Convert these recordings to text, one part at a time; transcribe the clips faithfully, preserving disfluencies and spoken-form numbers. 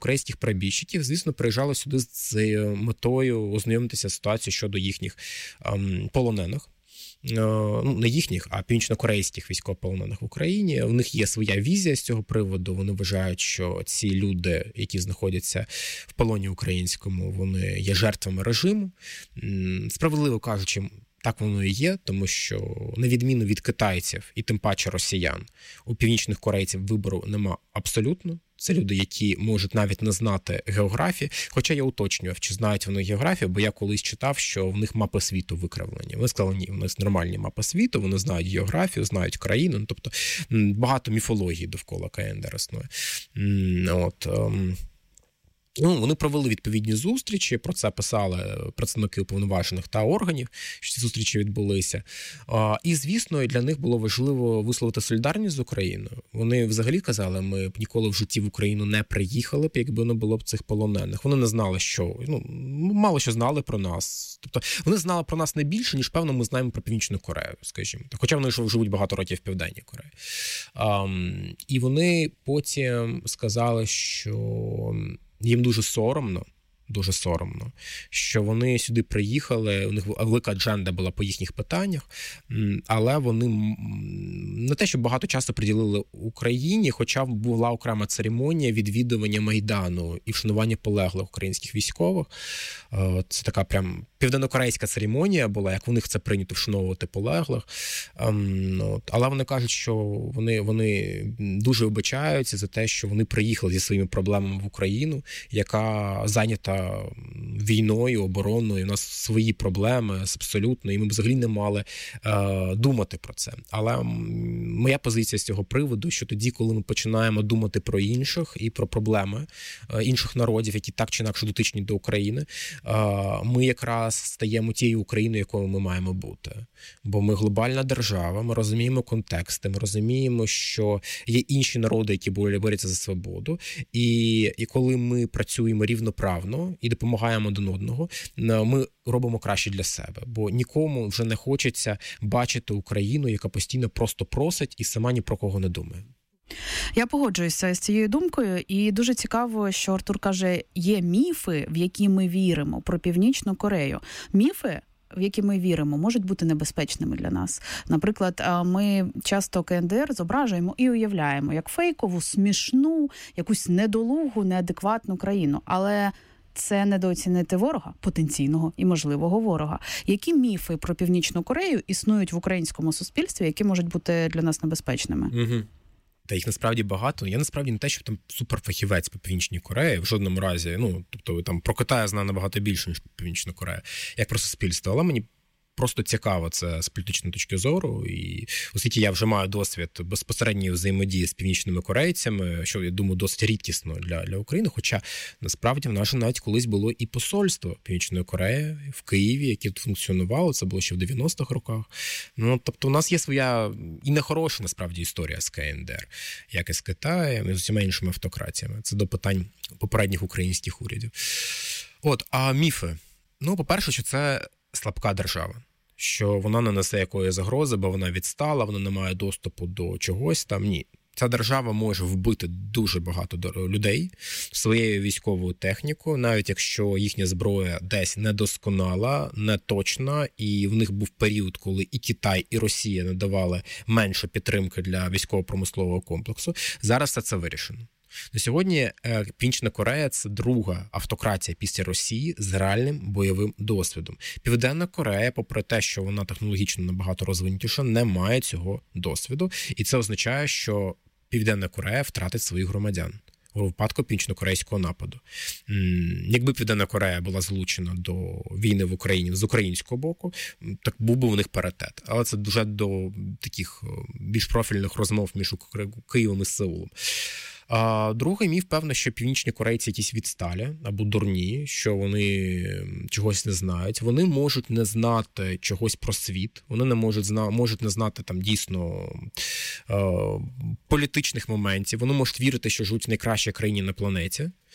північно-корейських перебіжчиків, звісно, приїжджали сюди з метою ознайомитися з ситуацією щодо їхніх ем, полонених. Ну, не їхніх, а північно-корейських військовополонених в Україні. У них є своя візія з цього приводу. Вони вважають, що ці люди, які знаходяться в полоні українському, вони є жертвами режиму. Справедливо кажучи, так воно і є, тому що, на відміну від китайців і тим паче росіян, у північних корейців вибору нема абсолютно. Це люди, які можуть навіть не знати географії. Хоча я уточнював, чи знають вони географію, бо я колись читав, що в них мапи світу викривлені. Вони сказали, ні, в них нормальні мапи світу, вони знають географію, знають країну. Ну, тобто багато міфології довкола КНДР існує. От... Ну, вони провели відповідні зустрічі, про це писали представники уповноважених та органів, що ці зустрічі відбулися. І, звісно, для них було важливо висловити солідарність з Україною. Вони взагалі казали, ми б ніколи в житті в Україну не приїхали б, якби не було б цих полонених. Вони не знали, що, ну, мало що знали про нас. Тобто, вони знали про нас не більше, ніж, певно, ми знаємо про Північну Корею, скажімо. Хоча вони живуть багато років в Південній Кореї. І вони потім сказали, що їм дуже соромно, дуже соромно, що вони сюди приїхали, у них велика адженда була по їхніх питаннях, але вони не те, що багато часу приділили Україні, хоча була окрема церемонія відвідування Майдану і вшанування полеглих українських військових. Це така прям південнокорейська церемонія була, як у них це прийнято вшановувати полеглих. Але вони кажуть, що вони, вони дуже вибачаються за те, що вони приїхали зі своїми проблемами в Україну, яка зайнята війною, обороною, у нас свої проблеми абсолютно, і ми взагалі не мали е, думати про це. Але моя позиція з цього приводу, що тоді, коли ми починаємо думати про інших і про проблеми е, інших народів, які так чи інакше дотичні до України, е, ми якраз стаємо тією Україною, якою ми маємо бути. Бо ми глобальна держава, ми розуміємо контексти, ми розуміємо, що є інші народи, які борються за свободу, і, і коли ми працюємо рівноправно і допомагаємо один одного, ми робимо краще для себе. Бо нікому вже не хочеться бачити Україну, яка постійно просто просить і сама ні про кого не думає. Я погоджуюся з цією думкою, і дуже цікаво, що Артур каже, є міфи, в які ми віримо, про Північну Корею. Міфи, в які ми віримо, можуть бути небезпечними для нас. Наприклад, ми часто КНДР зображуємо і уявляємо як фейкову, смішну, якусь недолугу, неадекватну країну. Але це недооцінити ворога, потенційного і можливого ворога. Які міфи про Північну Корею існують в українському суспільстві, які можуть бути для нас небезпечними? Угу. Та їх насправді багато. Я насправді не те, що там суперфахівець по Північній Кореї, в жодному разі. Ну, тобто там про Китай я знаю набагато більше, ніж про Північну Корею, як про суспільство. Але мені просто цікаво це з політичної точки зору, і оскільки я вже маю досвід безпосередньої взаємодії з північними корейцями, що, я думаю, досить рідкісно для, для України, хоча насправді в нас навіть колись було і посольство Північної Кореї в Києві, яке тут функціонувало, це було ще в дев'яностих роках. Ну, тобто у нас є своя і нехороша, насправді, історія з КНДР, як і з Китаєм, і з усіма іншими автократіями. Це до питань попередніх українських урядів. От, а міфи? Ну, по-перше, що це слабка держава, що вона не несе якої загрози, бо вона відстала, вона не має доступу до чогось там. Ні. Ця держава може вбити дуже багато людей своєю військовою технікою, навіть якщо їхня зброя десь недосконала, неточна, і в них був період, коли і Китай, і Росія надавали менше підтримки для військово-промислового комплексу. Зараз все це вирішено. На сьогодні Північна Корея – це друга автократія після Росії з реальним бойовим досвідом. Південна Корея, попри те, що вона технологічно набагато розвинутіша, не має цього досвіду. І це означає, що Південна Корея втратить своїх громадян у випадку північно-корейського нападу. Якби Південна Корея була залучена до війни в Україні з українського боку, так був би у них паритет. Але це вже до таких більш профільних розмов між Києвом і Сеулом. А другий міф, певно, що північні корейці якісь відсталі або дурні, що вони чогось не знають. Вони можуть не знати чогось про світ, вони не можуть, зна... можуть не знати там дійсно е... політичних моментів, вони можуть вірити, що живуть в найкращій країні на планеті.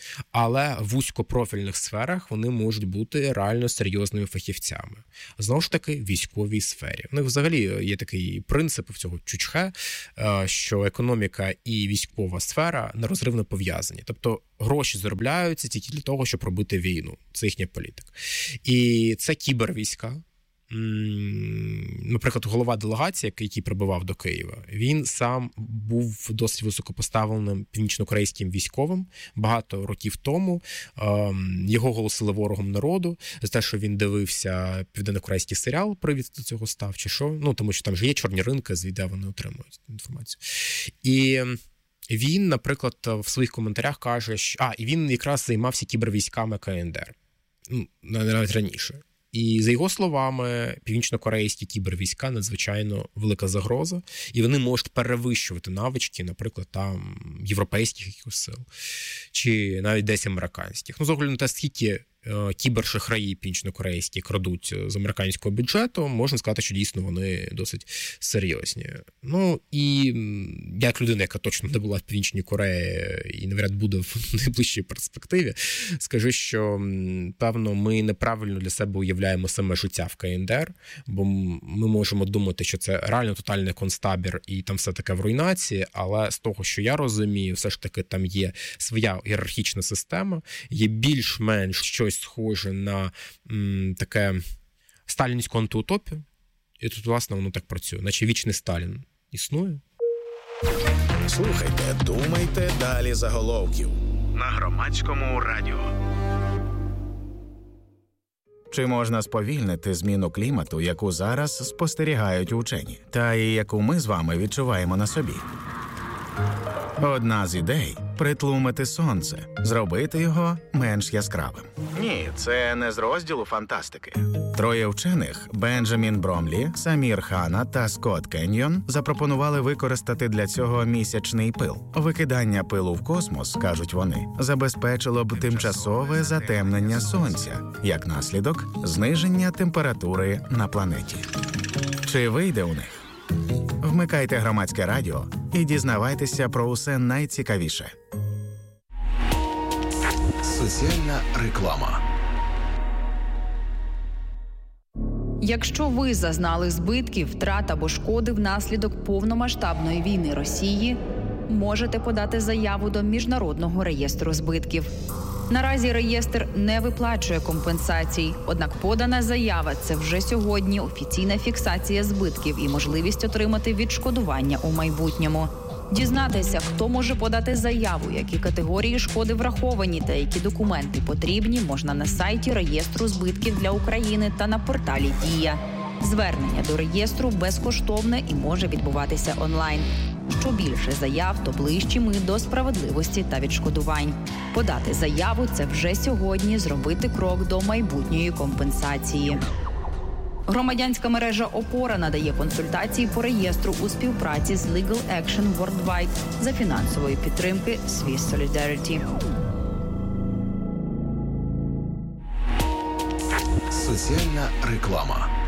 Але в вузькопрофільних сферах вони можуть бути реально серйозними фахівцями. Знову ж таки, в військовій сфері. У них взагалі є такий принцип в цього Чучхе, що економіка і військова сфера нерозривно пов'язані. Тобто гроші заробляються тільки для того, щоб робити війну. Це їхня політика. І це кібервійська. Наприклад, голова делегації, який прибував до Києва, він сам був досить високопоставленим північнокорейським військовим багато років тому. Його оголосили ворогом народу за те, що він дивився південнокорейський серіал, привід до цього став, чи що. Ну, тому що там ж є чорні ринки, звідти вони отримують інформацію. І він, наприклад, в своїх коментарях каже, що... А, і він якраз займався кібервійськами КНДР. Ну, навіть раніше. І за його словами, північно-корейські кібервійська надзвичайно велика загроза, і вони можуть перевищувати навички, наприклад, там європейських якихось сил, чи навіть десь американських. Ну, з огляду на те, скільки кібершахраї північно-корейські крадуть з американського бюджету, можна сказати, що дійсно вони досить серйозні. Ну, і як людина, яка точно не була в Північній Кореї і, навряд, буде в найближчій перспективі, скажу, що, певно, ми неправильно для себе уявляємо саме життя в КНДР, бо ми можемо думати, що це реально тотальний концтабір і там все таке в руйнації, але з того, що я розумію, все ж таки там є своя ієрархічна система, є більш-менш щось схоже на м, таке сталінську антиутопію. І тут, власне, воно так працює. Наче вічний Сталін існує. Слухайте, думайте далі заголовків на Громадському радіо. Чи можна сповільнити зміну клімату, яку зараз спостерігають учені, та і яку ми з вами відчуваємо на собі? Одна з ідей – притлумити сонце, зробити його менш яскравим. Ні, це не з розділу фантастики. Троє вчених – Бенджамін Бромлі, Самір Хана та Скотт Кеньйон – запропонували використати для цього місячний пил. Викидання пилу в космос, кажуть вони, забезпечило б тимчасове затемнення сонця, як наслідок – зниження температури на планеті. Чи вийде у них? Вмикайте Громадське радіо і дізнавайтеся про усе найцікавіше. Соціальна реклама. Якщо ви зазнали збитків, втрат або шкоди внаслідок повномасштабної війни Росії, можете подати заяву до Міжнародного реєстру збитків. Наразі реєстр не виплачує компенсацій, однак подана заява – це вже сьогодні офіційна фіксація збитків і можливість отримати відшкодування у майбутньому. Дізнатися, хто може подати заяву, які категорії шкоди враховані та які документи потрібні, можна на сайті реєстру збитків для України та на порталі «Дія». Звернення до реєстру безкоштовне і може відбуватися онлайн. Що більше заяв, то ближчі ми до справедливості та відшкодувань. Подати заяву – це вже сьогодні зробити крок до майбутньої компенсації. Громадянська мережа «Опора» надає консультації по реєстру у співпраці з Legal Action Worldwide за фінансової підтримки Swiss Solidarity. Соціальна реклама.